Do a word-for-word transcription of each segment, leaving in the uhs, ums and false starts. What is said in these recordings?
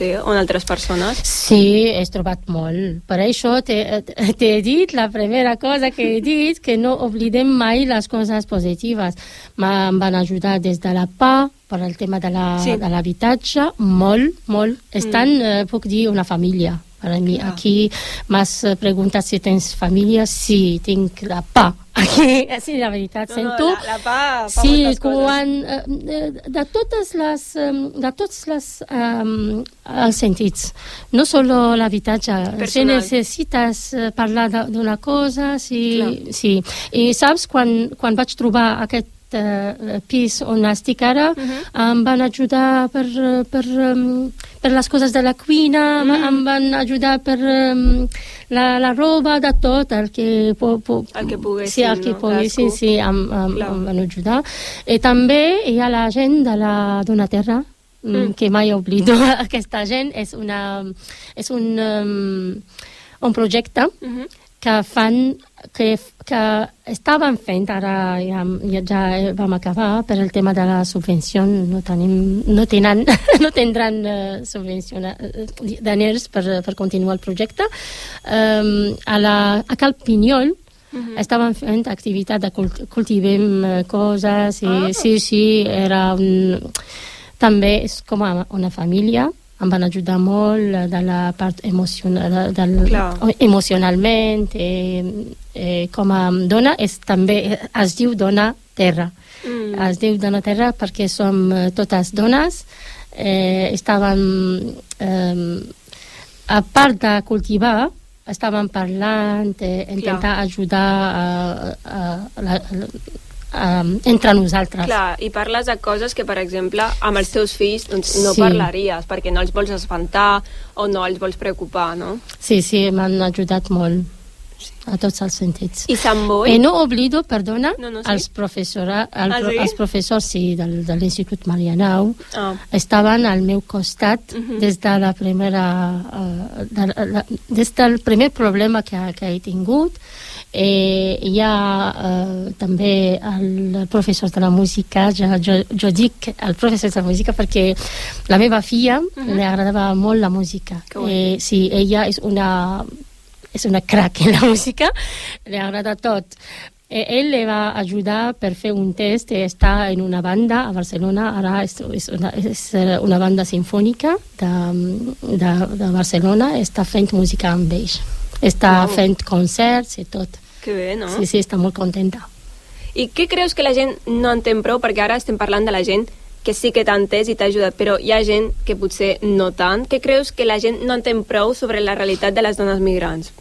potser, o en altres persones? Sí, he trobat molt. Per això t'he dit, la primera cosa que he dit, que no oblidem mai les coses positives. Em van ajudar des de la por, per el tema de l'habitatge, sí. molt, molt. Estan, mm. eh, puc dir, una família. Per mi, yeah. Aquí m'has preguntat si tens família. Sí, tinc la pa. Aquí, sí, la veritat, no, sento... No, la, la pa fa sí, moltes quan, coses. De, de totes les... De tots les, um, els sentits. No solo l'habitatge. Si necessites parlar d'una cosa, sí, sí. I saps, quan, quan vaig trobar aquest Uh, pis on estic ara, uh-huh. em van ajudar per, per, um, per les coses de la cuina, mm. em van ajudar per um, la, la roba, de tot, el que, po, po, el que poguessin, sí, el que no? poguessin, sí, em, em, em van ajudar. I també hi ha la gent de la Dona Terra, mm. que mai oblido. Aquesta gent és, una, és un, um, un projecte uh-huh. que fan que, que estaven fent, ara ja, ja vam acabar, per el tema de la subvenció, no, tenim, no, tenen, no tindran uh, subvenció uh, diners per, per continuar el projecte. Um, a, la, a Cal Pinyol uh-huh. estaven fent activitat de cult, cultivem uh, coses, i ah. sí, sí, era un... També és com una família. Em van ajudar molt de la part emocional, del, emocionalment, eh, eh, com a dona, és, també es diu Dona Terra. Mm. Es diu Dona Terra perquè som totes dones. Eh, estaven, eh, a part de cultivar, estaven parlant, eh, intentar Clar. ajudar a, a, a, a, Um, entre nosaltres. Clar, i parles de coses que, per exemple, amb els teus fills doncs, no sí. parlaries, perquè no els vols espantar o no els vols preocupar, no? Sí, sí, m'han ajudat molt sí. a tots els sentits. I Sant Boi? I no oblido, perdona, no, no, sí? els, professora, el, ah, sí? els professors sí, del, de l'Institut Marianao ah. estaven al meu costat uh-huh. des de la primera uh, de, la, des del primer problema que, que he tingut. Eh, hi ha eh, també el professor de la música, jo, jo, jo dic el professor de la música perquè la meva filla uh-huh. li agradava molt la música. Eh, sí, ella és una, és una crack en la música, li agrada tot. Eh, ell li va ajudar per fer un test i està en una banda a Barcelona, ara és, és, una, és una banda sinfònica de, de, de Barcelona, està fent música amb ells. Està wow. fent concerts i tot. Que bé, no? Sí, sí, està molt contenta. I què creus que la gent no entén prou? Perquè ara estem parlant de la gent que sí que t'ha entès i t'ha ajudat, però hi ha gent que potser no tant. Què creus que la gent no entén prou sobre la realitat de les dones migrants?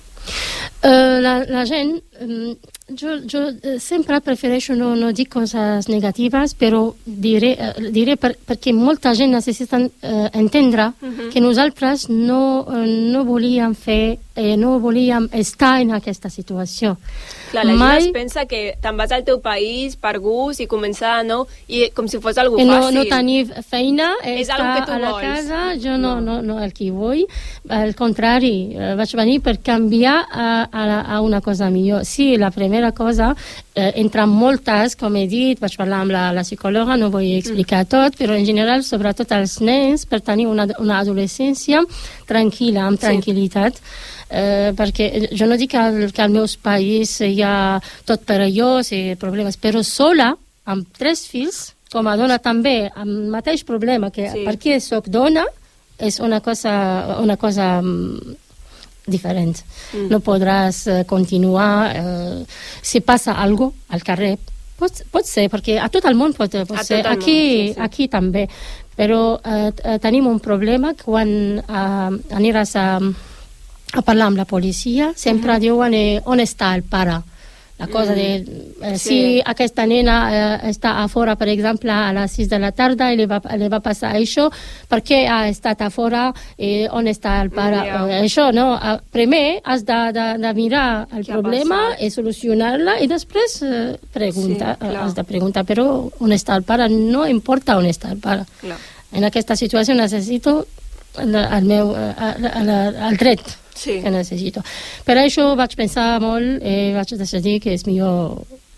Uh, la, la gent... Um, jo, jo sempre prefereixo no, no dir coses negatives, però diré, uh, diré per, perquè molta gent necessita uh, entendre uh-huh. que nosaltres no, uh, no volíem fer, eh, no volíem estar en aquesta situació. Clar, la Mai... gent es pensa que te'n vas al teu país per gust i començar de nou, i com si fos algo no, fàcil. No tenir feina, és algo que tu a la vols. casa, jo no, no, no el que vull. Al contrari, vaig venir per canviar a, a, a una cosa millor. Sí, la primera cosa, eh, entre moltes, com he dit, vaig parlar amb la, la psicòloga, no vull explicar mm. tot, però en general, sobretot els nens, per tenir una, una adolescència tranquil·la, amb tranquil·litat. Sí. Eh, perquè jo no dic que, al, que al meu país hi ha tot perillós i problemes, però sola, amb tres fills, com a dona també, amb el mateix problema, que sí. perquè soc dona, és una cosa, una cosa um, diferent. Mm. No podràs uh, continuar, uh, si passa algo al carrer, pot, pot ser, perquè a tot el món pot, pot a ser, aquí, món, sí, sí. aquí també, però uh, tenim un problema quan uh, aniràs a a parlar amb la policia, sempre uh-huh. diuen eh, on està el pare. La cosa de... Eh, sí. Si aquesta nena eh, està a fora, per exemple, a les sis de la tarda i li va, li va passar això, per què ha estat a fora i on està el pare? Yeah. Eh, això, no? Primer has de, de, de mirar el Què problema i solucionar-la i després eh, preguntar, sí, has de preguntar, però on està el pare? No importa on està el pare. Clar. En aquesta situació necessito el, el meu el, el, el dret. Sí. Que necessito. Per això vaig pensar molt i vaig decidir que és millor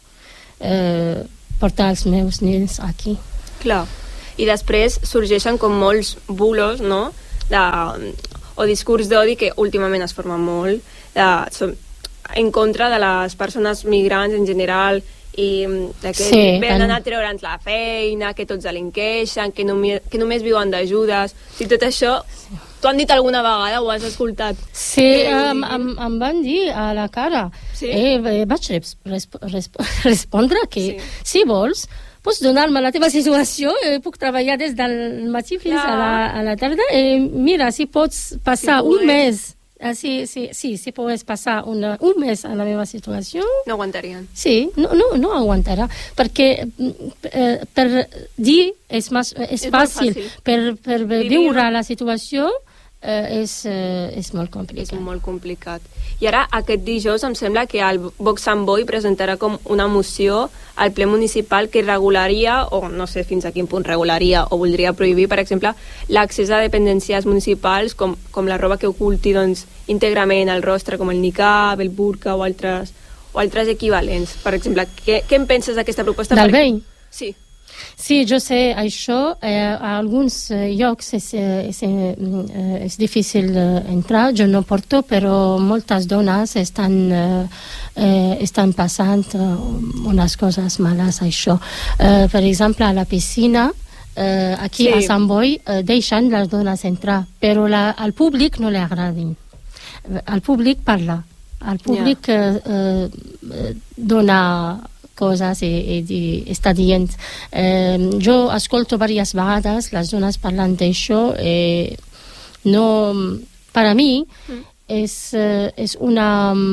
eh, portar els meus nens aquí. Clar. I després sorgeixen com molts bulos, no? de, o discurs d'odi que últimament es forma molt, de, som, en contra de les persones migrants en general, i de que sí, venen a treure'ns la feina, que tots delinqueixen, que, només, que només viuen d'ajudes. Si tot això, t'ho han dit alguna vegada, ho has escoltat? Sí, que... em, em, em van dir a la cara. Sí? Eh, vaig resp resp respondre que sí. Si vols, pots donar-me la teva situació, eh, puc treballar des del matí fins ja. a, la, a la tarda. Eh, mira, si pots passar si un mes... Sí, sí, sí, si pogués passar una, un mes a la meva situació... No aguantarien. Sí, no, no, no aguantarà, perquè eh, per dir és, mas, és, és fàcil, fàcil, per, per viure la situació eh, és, eh, és molt complicat. És molt complicat. I ara, aquest dijous, em sembla que el Vox and Boy presentarà com una moció al ple municipal que regularia, o no sé fins a quin punt regularia, o voldria prohibir, per exemple, l'accés a dependències municipals, com, com la roba que oculti doncs, íntegrament el rostre, com el niqab, el burka o altres, o altres equivalents. Per exemple, què, què en penses d'aquesta proposta? Del vell? Sí. Sí, jo sé això, eh, a alguns eh, llocs és, és, eh, és difícil eh, entrar, jo no porto, però moltes dones estan, eh, eh, estan passant eh, unes coses males a això. Eh, per exemple, a la piscina, eh, aquí sí. A Sant Boi, eh, deixen les dones entrar, però la, al públic no li agradin. Al públic parla, al públic yeah. eh, eh, dona coses i, i, i està dient. Eh, jo escolto diverses vegades les dones parlant d'això i no, per a mi mm. és, eh, és una,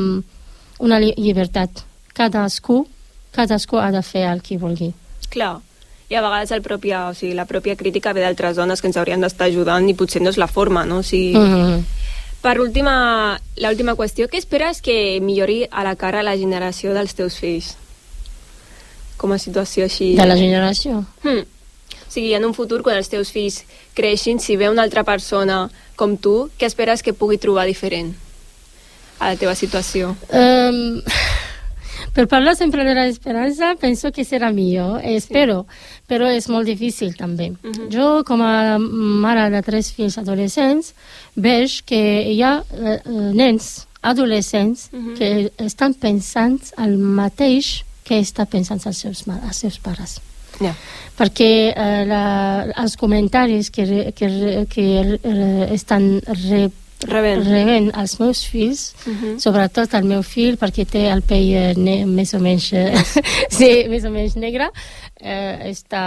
una llibertat. Cadascú, cadascú ha de fer el que vulgui. Clar. I a vegades el propi, o sigui, la pròpia crítica ve d'altres dones que ens haurien d'estar ajudant i potser no és la forma, no? O sigui, mm-hmm. Per última, l'última qüestió, què esperes que millori a la cara la generació dels teus fills? Com a situació així... De la generació? Hmm. O sigui, en un futur, quan els teus fills creixin, si ve una altra persona com tu, què esperes que pugui trobar diferent a la teva situació? Um, per parlar sempre de l'esperança, penso que serà millor, espero, sí. Però és molt difícil també. Uh-huh. Jo, com a mare de tres fills adolescents, veig que hi ha uh, nens adolescents uh-huh. que estan pensant el mateix que està pensant als seus, als seus pares. Yeah. Perquè eh, la, els comentaris que, que, que eh, estan re, rebent. rebent els meus fills, uh-huh. sobretot el meu fill, perquè té el pell eh, ne, més o menys eh, sí, més o menys negre, eh, està,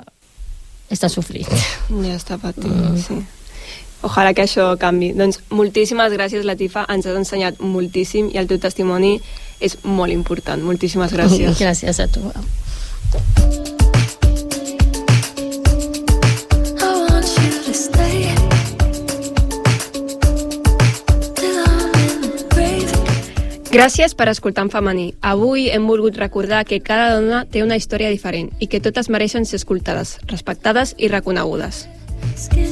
està sofrit. Ja està patint, mm. sí. Ojalà que això canvi. Doncs moltíssimes gràcies, Latifa, ens has ensenyat moltíssim i el teu testimoni és molt important. Moltíssimes gràcies. Gràcies a tu. Gràcies per escoltar en femení. Avui hem volgut recordar que cada dona té una història diferent i que totes mereixen ser escoltades, respectades i reconegudes.